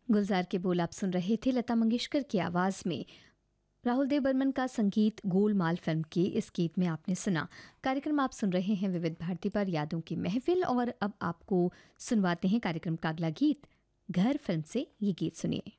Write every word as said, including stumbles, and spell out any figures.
गुलजार के बोल आप सुन रहे थे लता मंगेशकर की आवाज़ में। राहुल देव बर्मन का संगीत गोलमाल फिल्म के इस गीत में आपने सुना। कार्यक्रम आप सुन रहे हैं विविध भारती पर, यादों की महफिल। और अब आपको सुनवाते हैं कार्यक्रम का अगला गीत। घर फिल्म से ये गीत सुनिए।